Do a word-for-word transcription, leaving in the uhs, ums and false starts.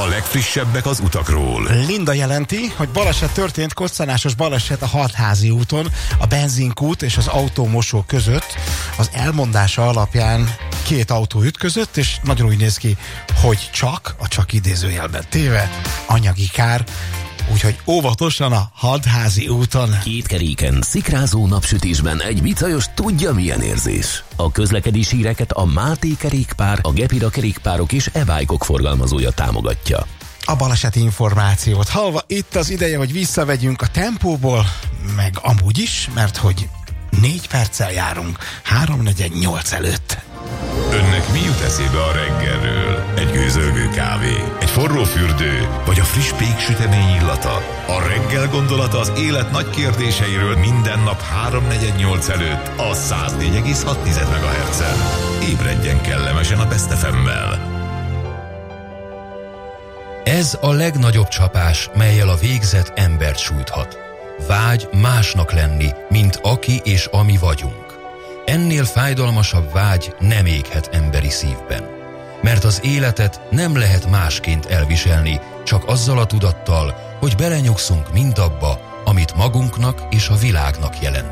A legfrissebbek az utakról. Linda jelenti, hogy baleset történt, koccanásos baleset a Hatházi úton, a benzinkút és az autómosó között. Az elmondása alapján két autó ütközött, és nagyon úgy néz ki, hogy csak, a csak idézőjelben téve, anyagi kár. Úgyhogy óvatosan a Hatházi úton. Két keréken, szikrázó napsütésben egy bicajos tudja milyen érzés. A közlekedési híreket a Máté kerékpár, a Gepira kerékpárok és e-bike-ok forgalmazója támogatja. A baleseti információt hallva itt az ideje, hogy visszavegyünk a tempóból, meg amúgy is, mert hogy négy perccel járunk, háromnegyed nyolc előtt. Önnek mi jut eszébe a reggelről? Egy gőzölgő kávé, egy forró fürdő, vagy a friss péksütemény illata? A reggel gondolata az élet nagy kérdéseiről minden nap háromnegyed nyolc előtt a száz négy egész hat megahertzen. Ébredjen kellemesen a Best ef emmel. Ez a legnagyobb csapás, mellyel a végzet embert sújthat. Vágy másnak lenni, mint aki és ami vagyunk. Ennél fájdalmasabb vágy nem éghet emberi szívben. Mert az életet nem lehet másként elviselni, csak azzal a tudattal, hogy belenyugszunk mindabba, amit magunknak és a világnak jelent.